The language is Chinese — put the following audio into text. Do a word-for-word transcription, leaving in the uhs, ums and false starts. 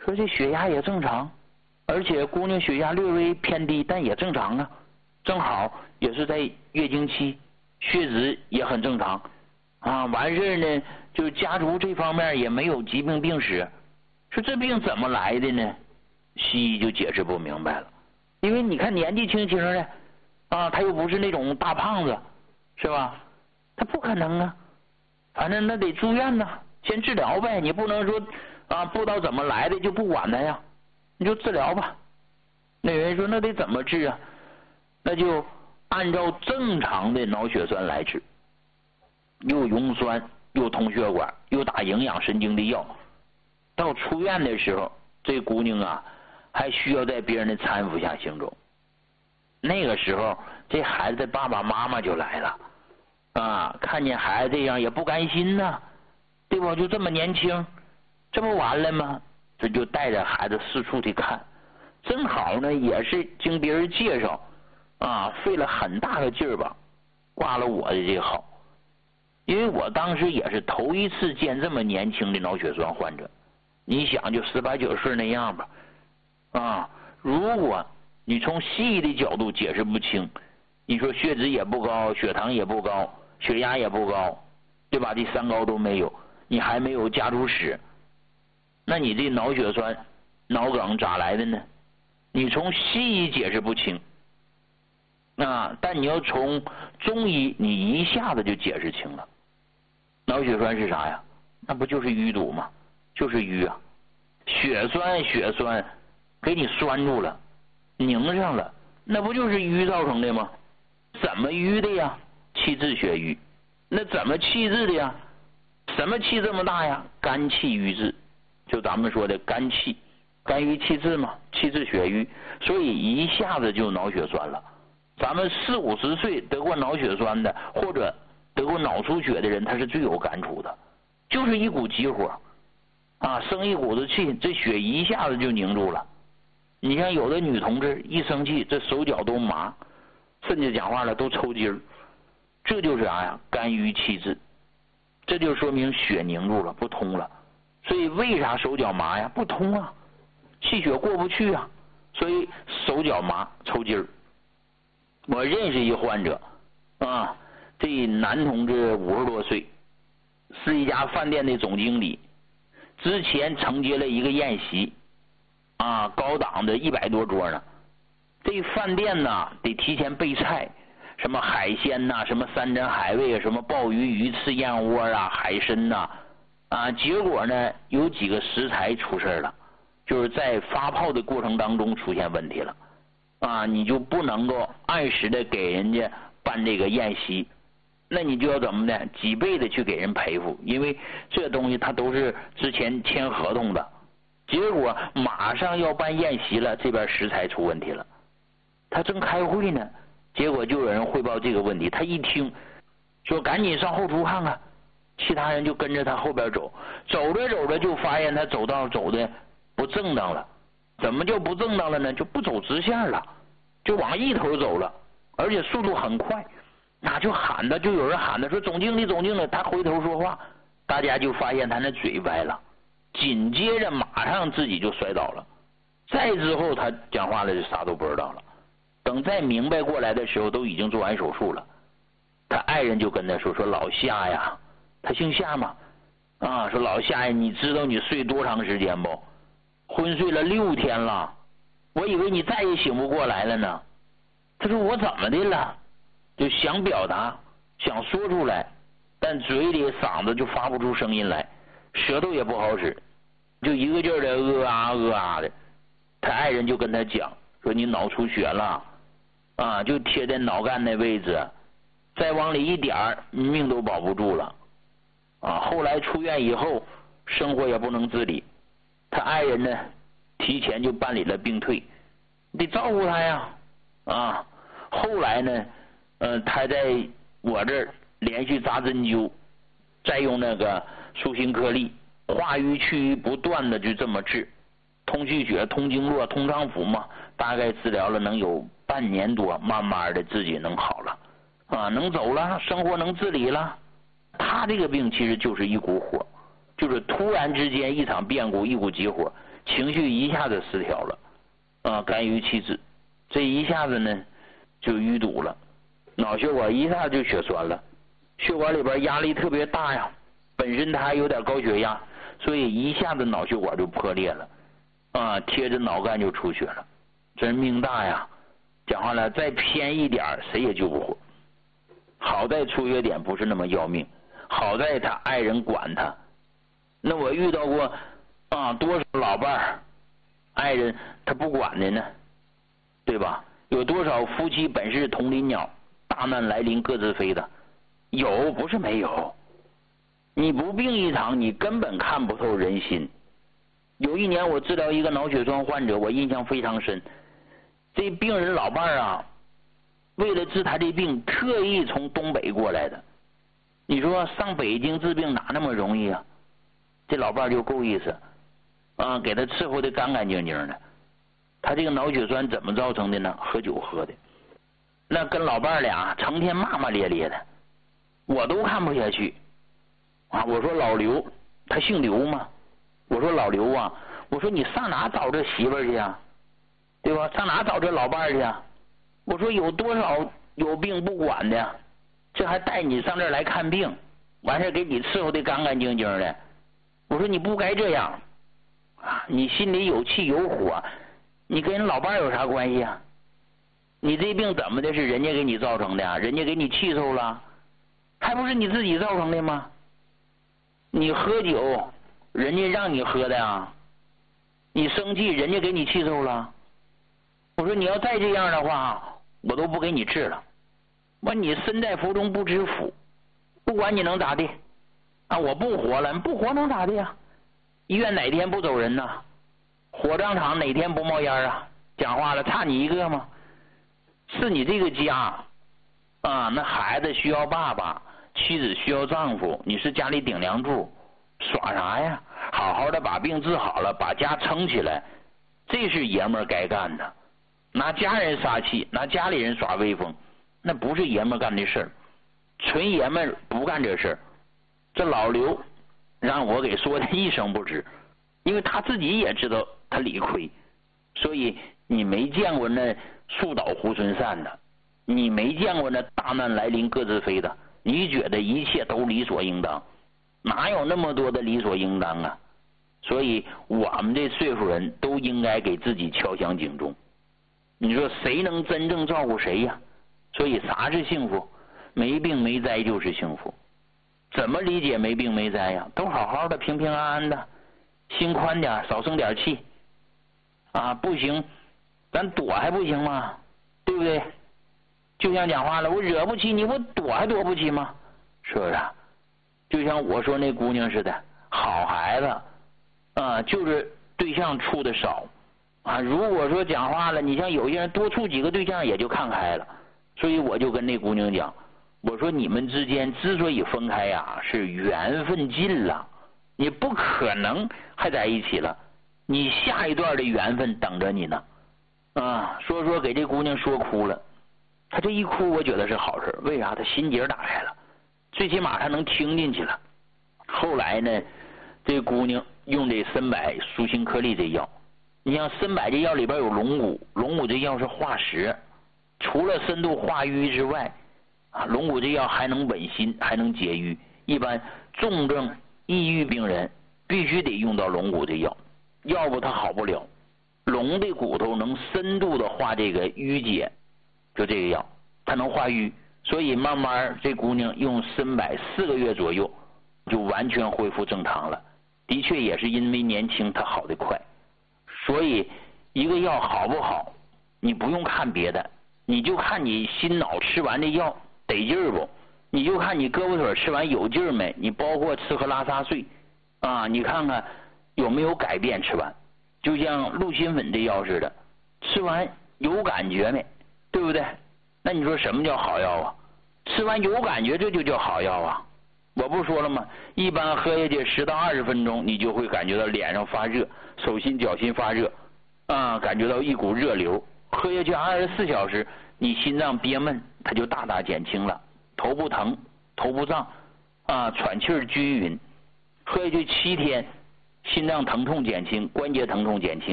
说这血压也正常，而且姑娘血压略微偏低，但也正常啊，正好也是在月经期，血脂也很正常啊。完事呢，就是家族这方面也没有疾病病史，说这病怎么来的呢？西医就解释不明白了，因为你看年纪轻轻的啊，他又不是那种大胖子，是吧？他不可能啊，反正那得住院呐，先治疗呗，你不能说啊不知道怎么来的就不管他呀，你就治疗吧。那人说那得怎么治啊？那就按照正常的脑血栓来治，又溶栓又通血管又打营养神经的药。到出院的时候，这姑娘啊还需要在别人的搀扶下行走。那个时候这孩子的爸爸妈妈就来了啊，看见孩子这样也不甘心呐、啊，对吧？就这么年轻，这不完了吗？这就带着孩子四处去看，正好呢也是经别人介绍啊，费了很大的劲儿吧，挂了我的这个号。因为我当时也是头一次见这么年轻的脑血栓患者，你想就十八九岁那样吧，啊，如果你从西医的角度解释不清，你说血脂也不高，血糖也不高，血压也不高，对吧？这三高都没有，你还没有家族史，那你这脑血栓、脑梗咋来的呢？你从西医解释不清啊，但你要从中医，你一下子就解释清了。脑血栓是啥呀？那不就是淤堵吗？就是淤啊，血栓血栓给你栓住了，拧上了，那不就是淤造成的吗？怎么淤的呀？气滞血瘀。那怎么气滞的呀？什么气这么大呀？肝气瘀滞，就咱们说的肝气，肝郁气滞嘛，气滞血瘀，所以一下子就脑血栓了。咱们四五十岁得过脑血栓的，或者得过脑出血的人，他是最有感触的，就是一股急火啊，生一股子气，这血一下子就凝住了。你像有的女同志一生气，这手脚都麻，甚至讲话了都抽筋儿，这就是啥呀？肝郁气滞，这就说明血凝住了，不通了。所以为啥手脚麻呀？不通啊，气血过不去啊，所以手脚麻抽筋儿。我认识一患者啊，这男同志五十多岁，是一家饭店的总经理，之前承接了一个宴席啊，高档的一百多桌呢。这饭店呢得提前备菜，什么海鲜呐、啊，什么山珍海味啊，什么鲍鱼、鱼翅、燕窝啊，海参呐 啊, 啊，结果呢有几个食材出事了，就是在发泡的过程当中出现问题了啊，你就不能够按时的给人家办这个宴席，那你就要怎么的几倍的去给人赔付，因为这东西它都是之前签合同的，结果马上要办宴席了，这边食材出问题了，他正开会呢，结果就有人汇报这个问题，他一听说赶紧上后厨看看，其他人就跟着他后边走，走着走着就发现他走道走的不正当了。怎么就不正当了呢？就不走直线了，就往一头走了，而且速度很快，那就喊他，就有人喊他说总经理总经理，他回头说话，大家就发现他那嘴歪了，紧接着马上自己就摔倒了，再之后他讲话了就啥都不知道了，等再明白过来的时候都已经做完手术了。他爱人就跟他说说老夏呀，他姓夏嘛，啊，说老夏呀，你知道你睡多长时间不？昏睡了六天了，我以为你再也醒不过来了呢。他说我怎么的了？就想表达，想说出来，但嘴里嗓子就发不出声音来，舌头也不好使，就一个劲儿的呃啊呃啊的。他爱人就跟他讲说你脑出血了啊，就贴在脑干那位置，再往里一点儿命都保不住了啊。后来出院以后生活也不能自理，他爱人呢提前就办理了病退，得照顾他呀啊。后来呢呃，他在我这儿连续扎针灸，再用那个舒心颗粒化瘀去瘀不断的就这么治，通气血通经络通脏腑嘛，大概治疗了能有半年多，慢慢的自己能好了啊，能走了，生活能自理了。他这个病其实就是一股火，就是突然之间一场变故，一股急火， 情绪一下子失调了，啊，肝郁气滞，这一下子呢就淤堵了，脑血管一下就血栓了，血管里边压力特别大呀，本身它还有点高血压，所以一下子脑血管就破裂了，啊，贴着脑干就出血了，真命大呀！讲话了，再偏一点谁也救不活。好在出血点不是那么要命，好在他爱人管他。那我遇到过啊，多少老伴儿爱人他不管的呢，对吧？有多少夫妻本是同林鸟，大难来临各自飞的？有，不是没有。你不病一场，你根本看不透人心。有一年我治疗一个脑血栓患者，我印象非常深。这病人老伴儿啊，为了治他这病，特意从东北过来的。你说上北京治病哪那么容易啊？这老伴儿就够意思啊，给他伺候的干干净净的。他这个脑血栓怎么造成的呢？喝酒喝的。那跟老伴儿俩成天骂骂咧咧的，我都看不下去啊！我说老刘，他姓刘吗？我说老刘啊，我说你上哪找这媳妇儿去啊？对吧？上哪找这老伴儿去啊？我说有多少有病不管的，这还带你上这儿来看病，完事给你伺候的干干净净的。我说你不该这样啊！你心里有气有火，你跟人老伴儿有啥关系啊？你这病怎么的？是人家给你造成的？人家给你气受了，还不是你自己造成的吗？你喝酒，人家让你喝的啊！你生气，人家给你气受了。我说你要再这样的话，我都不给你治了。我你身在福中不知福，不管你能咋地啊！我不活了，不活能咋地啊？医院哪天不走人呐？火葬场哪天不冒烟啊？讲话了，差你一个吗？是你这个家啊，那孩子需要爸爸，妻子需要丈夫，你是家里顶梁柱，耍啥呀？好好的把病治好了，把家撑起来，这是爷们儿该干的。拿家人撒气，拿家里人耍威风，那不是爷们儿干的事儿，纯爷们儿不干这事儿。这老刘让我给说的一声不值，因为他自己也知道他理亏，所以你没见过那树倒猢狲散的，你没见过那大难来临各自飞的，你觉得一切都理所应当，哪有那么多的理所应当啊？所以我们这岁数人都应该给自己敲响警钟。你说谁能真正照顾谁呀？所以啥是幸福？没病没灾就是幸福。怎么理解没病没灾呀？都好好的，平平安安的，心宽点，少生点气啊！不行，咱躲还不行吗？对不对？就像讲话了，我惹不起你，我躲还躲不起吗？是不是？就像我说那姑娘似的，好孩子啊，就是对象处的少啊。如果说讲话了，你像有些人多处几个对象也就看开了，所以我就跟那姑娘讲，我说你们之间之所以分开呀，是缘分尽了，你不可能还在一起了，你下一段的缘分等着你呢。啊，说说给这姑娘说哭了，她这一哭，我觉得是好事。为啥？她心结打开了，最起码她能听进去了。后来呢，这姑娘用这参柏舒心颗粒这药，你像参柏这药里边有龙骨，龙骨这药是化石，除了深度化瘀之外，啊，龙骨这药还能稳心，还能解郁。一般重症抑郁病人必须得用到龙骨这药，要不他好不了。龙的骨头能深度的化这个淤结，就这个药，它能化瘀，所以慢慢这姑娘用参柏四个月左右，就完全恢复正常了。的确也是因为年轻，她好得快。所以一个药好不好，你不用看别的，你就看你心脑吃完这药得劲儿不？你就看你胳膊腿吃完有劲儿没？你包括吃喝拉撒睡啊，你看看有没有改变？吃完就像鹿心粉这药似的，吃完有感觉没？对不对？那你说什么叫好药啊？吃完有感觉，这就叫好药啊！我不说了吗？一般喝下去十到二十分钟，你就会感觉到脸上发热，手心脚心发热啊，感觉到一股热流。喝下去二十四小时，你心脏憋闷，它就大大减轻了，头不疼，头不胀啊，喘气儿均匀。喝下去七天， 心脏疼痛减轻，关节疼痛减轻。